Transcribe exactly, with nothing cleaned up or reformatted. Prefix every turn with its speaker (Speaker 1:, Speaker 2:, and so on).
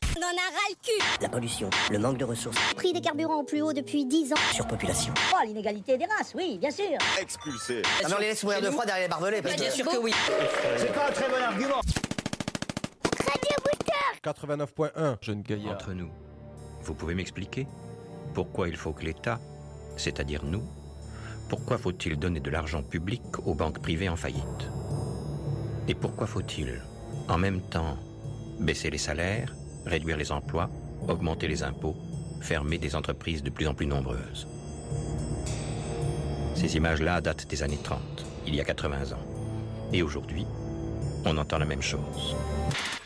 Speaker 1: On en a ras le cul.
Speaker 2: La pollution, le manque de ressources.
Speaker 1: Prix des carburants au plus haut depuis dix ans.
Speaker 2: Surpopulation.
Speaker 3: Oh, l'inégalité des races, oui, bien sûr.
Speaker 4: Expulsé.
Speaker 2: Ah mais on les laisse mourir de froid derrière les barbelés parce que...
Speaker 5: Bien sûr que oui.
Speaker 6: C'est pas un très bon argument.
Speaker 7: quatre-vingt-neuf point un, jeune gaillard.
Speaker 8: Entre nous, vous pouvez m'expliquer pourquoi il faut que l'État, c'est-à-dire nous, pourquoi faut-il donner de l'argent public aux banques privées en faillite? Et pourquoi faut-il, en même temps, baisser les salaires, réduire les emplois, augmenter les impôts, fermer des entreprises de plus en plus nombreuses? Ces images-là datent des années trente, il y a quatre-vingts ans. Et aujourd'hui, on entend la même chose.